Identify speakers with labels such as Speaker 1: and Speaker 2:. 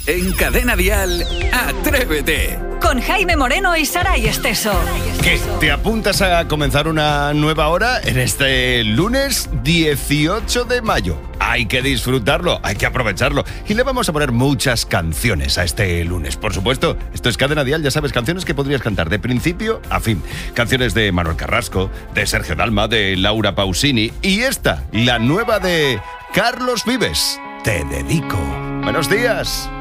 Speaker 1: En Cadena Dial, Atrévete.
Speaker 2: Con Jaime Moreno y Saray Esteso.
Speaker 3: ¿Qué? ¿Te apuntas a comenzar una nueva hora en este lunes 18 de mayo? Hay que disfrutarlo, hay que aprovecharlo. Y le vamos a poner muchas canciones a este lunes. Por supuesto, esto es Cadena Dial, ya sabes, canciones que podrías cantar de principio a fin. Canciones de Manuel Carrasco, de Sergio Dalma, de Laura Pausini. Y esta, la nueva de Carlos Vives. Te dedico. Buenos días.